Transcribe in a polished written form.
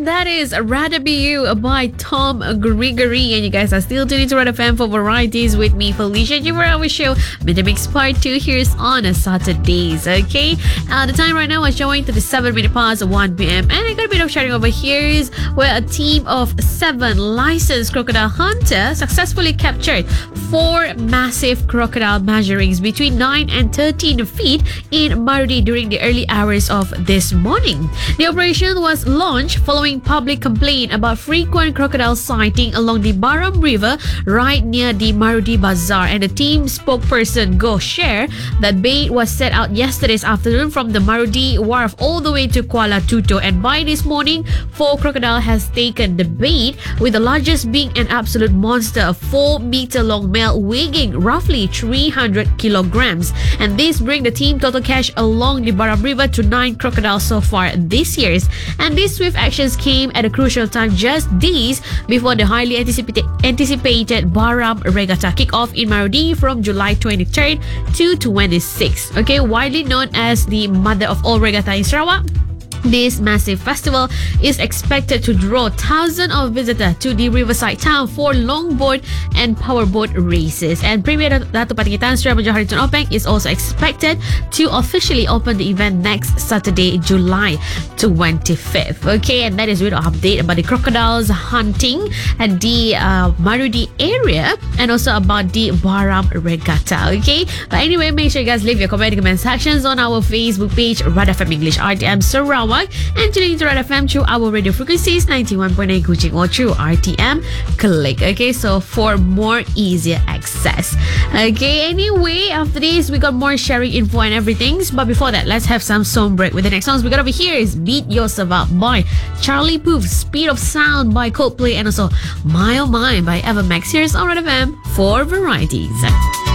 that is Rather Be You by Tom Gregory. And you guys are still tuning to Red FM for varieties with me, Felicia. You were our show, Midmix Part 2, here's on a Saturdays, okay? The time right now is showing to the 7 minutes past 1 p.m. And I got a bit of sharing over here is where a team of 7 licensed crocodile hunters successfully captured 4 massive crocodile measuring between 9 and 13 feet in Marudi during the early hours of this morning. The operation was launched following public complaint about frequent crocodile sighting along the Baram River right near the Marudi Bazaar, and the team spokesperson Go shared that bait was set out yesterday's afternoon from the Marudi Wharf all the way to Kuala Tuto, and by this morning 4 crocodile has taken the bait, with the largest being an absolute monster, a 4-meter long male weighing roughly 300 kilograms, and this brings the team total catch along the Baram River to 9 crocodiles so far this year. And these swift actions came at a crucial time just days before the highly anticipated Baram Regatta kick-off in Marudi from July 23rd to 26th. Okay, widely known as the mother of all regatta in Sarawak, this massive festival is expected to draw thousands of visitors to the riverside town for longboard and powerboat races. And Premier Dato' Patikitan Sri Amar Johari Tun Openg is also expected to officially open the event next Saturday, July 25th. Okay, and that is with an update about the crocodiles hunting at the Marudi area and also about the Baram Regatta. Okay, but anyway, make sure you guys leave your comment sections on our Facebook page, Red FM English RTM Sarawak, and tuning into Red FM through our radio frequencies 91.9 Kuching or through RTM Click. Okay, so for more easier access. Okay, anyway, after this we got more sharing info and everything, but before that, let's have some song break with the next songs we got over here is Beat Yourself Up by Charlie Puth, Speed of Sound by Coldplay, and also My Oh My by Evermax. Here's on Red FM for varieties.